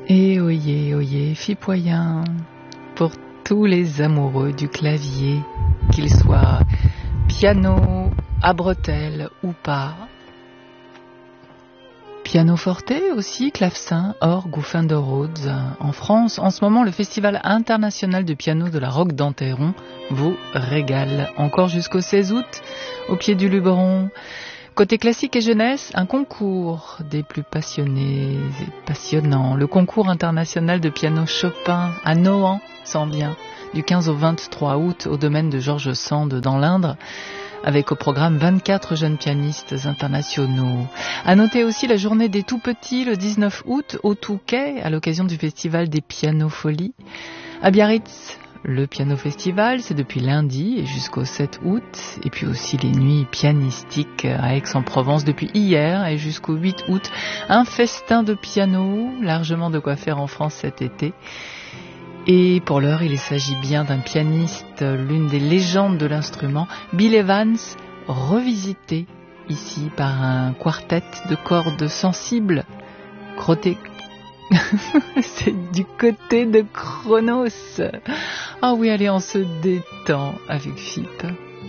Et oyez, fipoyen, pour tous les amoureux du clavier, qu'ils soient piano, à bretelles ou pas. Pianoforte aussi, clavecin, orgue ou fin de Rhodes. En France, en ce moment, le Festival international de piano de la Roque d'Enterron vous régale. Encore jusqu'au 16 août, au pied du Luberon. Côté classique et jeunesse, un concours des plus passionnés et passionnants. Le concours international de piano Chopin à Nohant, s'en vient, du 15 au 23 août au domaine de Georges Sand dans l'Indre, avec au programme 24 jeunes pianistes internationaux. À noter aussi la journée des tout-petits le 19 août au Touquet, à l'occasion du festival des Pianofolies. À Biarritz, le Piano Festival, c'est depuis lundi et jusqu'au 7 août. Et puis aussi les nuits pianistiques à Aix-en-Provence depuis hier et jusqu'au 8 août. Un festin de piano, largement de quoi faire en France cet été. Et pour l'heure, il s'agit bien d'un pianiste, l'une des légendes de l'instrument, Bill Evans, revisité ici par un quartet de cordes sensibles. C'est du côté de Chronos. Ah oui, allez, on se détend avec Philippe.